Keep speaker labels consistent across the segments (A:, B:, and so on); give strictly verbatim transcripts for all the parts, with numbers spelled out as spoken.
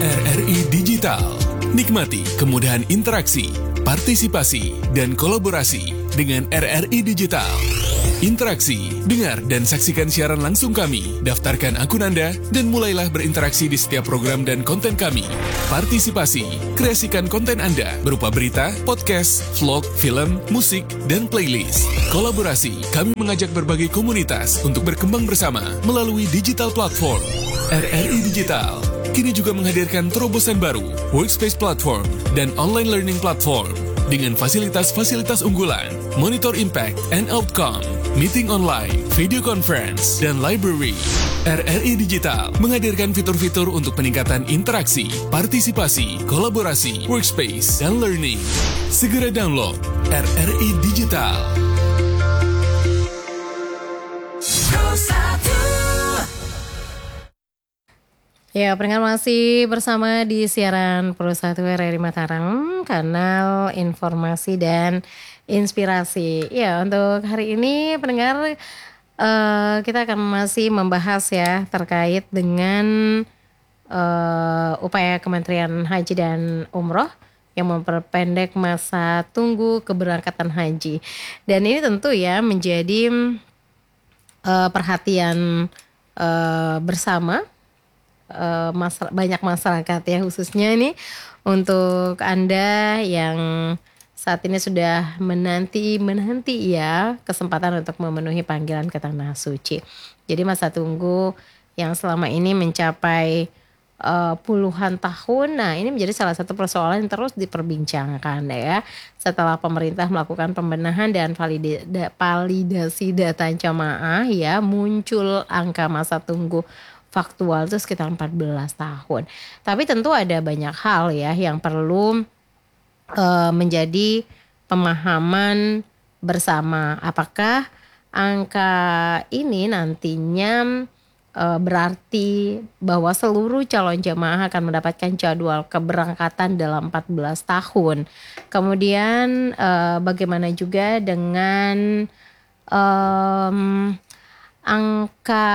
A: R R I Digital. Nikmati kemudahan interaksi, partisipasi, dan kolaborasi dengan R R I Digital. Interaksi, dengar dan saksikan siaran langsung kami, daftarkan akun Anda, dan mulailah berinteraksi di setiap program dan konten kami. Partisipasi, kreasikan konten Anda berupa berita, podcast, vlog, film, musik, dan playlist. Kolaborasi, kami mengajak berbagai komunitas untuk berkembang bersama melalui digital platform. R R I Digital kini juga menghadirkan terobosan baru, workspace platform, dan online learning platform dengan fasilitas-fasilitas unggulan, monitor impact and outcome, meeting online, video conference, dan library. R R I Digital menghadirkan fitur-fitur untuk peningkatan interaksi, partisipasi, kolaborasi, workspace, dan learning. Segera download R R I Digital.
B: Ya, pendengar masih bersama di siaran Pro satu R R I Mataram, kanal informasi dan inspirasi. Ya, untuk hari ini pendengar uh, kita akan masih membahas ya terkait dengan uh, upaya Kementerian Haji dan Umroh yang memperpendek masa tunggu keberangkatan haji. Dan ini tentu ya menjadi uh, perhatian uh, bersama Uh, mas- banyak masyarakat ya, khususnya ini untuk Anda yang saat ini sudah menanti menanti ya kesempatan untuk memenuhi panggilan ke tanah suci. Jadi masa tunggu yang selama ini mencapai uh, puluhan tahun, nah ini menjadi salah satu persoalan yang terus diperbincangkan ya. Setelah pemerintah melakukan pembenahan dan valida- validasi data jamaah ya, muncul angka masa tunggu faktual itu sekitar empat belas tahun. Tapi tentu ada banyak hal ya yang perlu uh, menjadi pemahaman bersama. Apakah angka ini nantinya uh, berarti bahwa seluruh calon jemaah akan mendapatkan jadwal keberangkatan dalam empat belas tahun. Kemudian uh, bagaimana juga dengan um, angka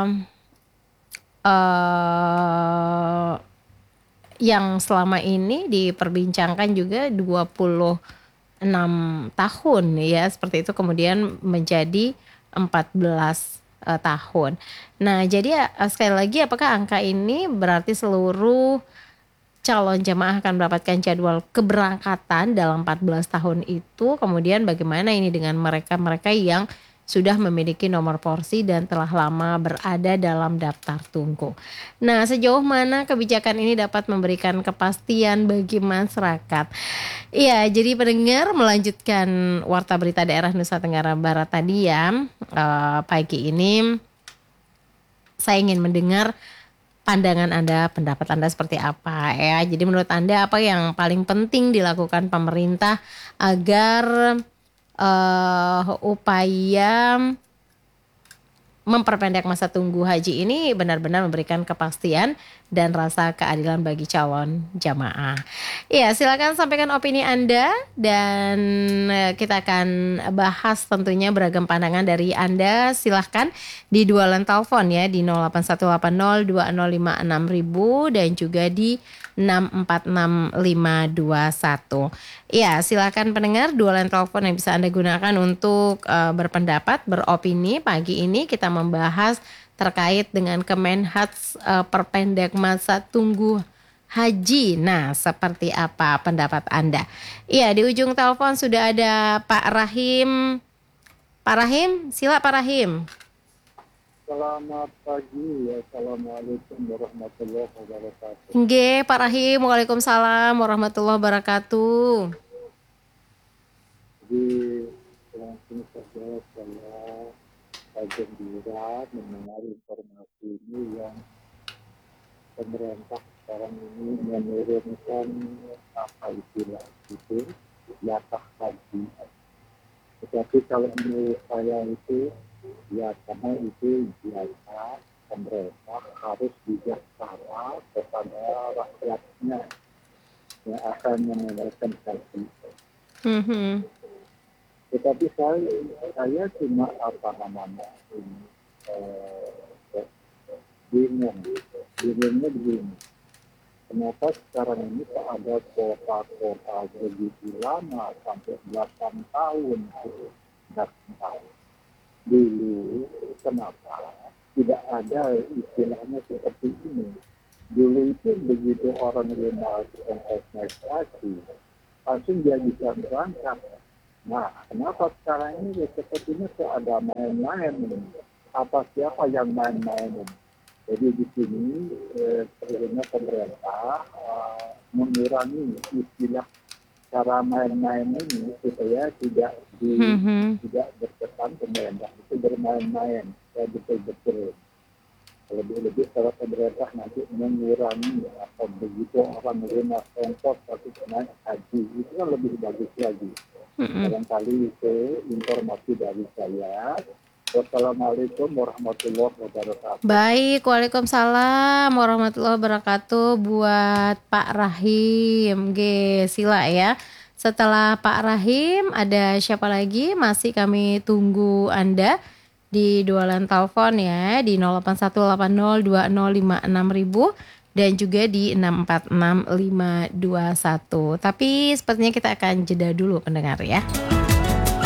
B: Uh, yang selama ini diperbincangkan juga dua puluh enam tahun ya, seperti itu kemudian menjadi empat belas uh, tahun. Nah, jadi uh, sekali lagi apakah angka ini berarti seluruh calon jemaah akan mendapatkan jadwal keberangkatan dalam empat belas tahun itu? Kemudian bagaimana ini dengan mereka-mereka yang sudah memiliki nomor porsi dan telah lama berada dalam daftar tunggu. Nah, sejauh mana kebijakan ini dapat memberikan kepastian bagi masyarakat? Iya, jadi pendengar, melanjutkan Warta Berita Daerah Nusa Tenggara Barat tadi ya, uh, pagi ini saya ingin mendengar pandangan Anda, pendapat Anda seperti apa ya. Jadi menurut Anda apa yang paling penting dilakukan pemerintah agar Uh, upaya memperpendek masa tunggu haji ini benar-benar memberikan kepastian dan rasa keadilan bagi calon jamaah. Ya, silakan sampaikan opini Anda dan kita akan bahas tentunya beragam pandangan dari Anda. Silahkan di dua line telepon ya, di nol delapan satu delapan nol dua nol lima enam ribu dan juga di enam empat enam lima dua satu. Ya, silakan pendengar, dua line telepon yang bisa Anda gunakan untuk uh, berpendapat, beropini. Pagi ini kita membahas terkait dengan Kemenhats uh, perpendek masa tunggu haji. Nah, seperti apa pendapat Anda? Iya, di ujung telepon sudah ada Pak Rahim. Pak Rahim, sila Pak Rahim.
C: Selamat pagi, assalamualaikum warahmatullahi wabarakatuh.
B: Nggih, Pak Rahim, waalaikumsalam warahmatullahi wabarakatuh.
C: Jadi langsung saja saya agak gembira mendengar informasi ini yang pemerintah sekarang ini menurunkan apa istilah itu jatah haji. Tetapi kalau menurut saya itu ya, karena itu biasa pemerintah harus bijaksana kepada rakyatnya yang akan menunaikan haji.
B: Mm-hmm.
C: Tetapi saya, saya cuma apa namanya ini eh, bingung, bingungnya begini. ternyata sekarang ini kok ada kota-kota begitu lama sampai belasan tahun, belasan tahun. Dulu kenapa tidak ada istilahnya seperti ini? Dulu itu begitu orang lunas investasi, langsung dia bisa berangkat. Nah, kenapa sekarang ini sepertinya kok ada main-main ini? Apa siapa yang main-main ini? Jadi di sini eh, sebenarnya pemerintah eh, mengurangi istilah cara main-main ini supaya tidak di,
B: Mhm.
C: tidak berkesan pemerintah itu bermain-main, ya betul-betul. Lebih-lebih kalau pemerintah nanti mengurangi atau begitu orang menerima ongkos tapi naik haji, itu kan lebih bagus lagi.
B: Mhm.
C: Barangkali itu informasi dari saya. Wassalamualaikum warahmatullahi wabarakatuh.
B: Baik, Waalaikumsalam warahmatullahi wabarakatuh buat Pak Rahim. G, sila ya. Setelah Pak Rahim, ada siapa lagi? Masih kami tunggu Anda di dua line telepon ya, di nol delapan satu delapan nol dua nol lima enam ribu dan juga di enam empat enam lima dua satu. Tapi sepertinya kita akan jeda dulu pendengar ya.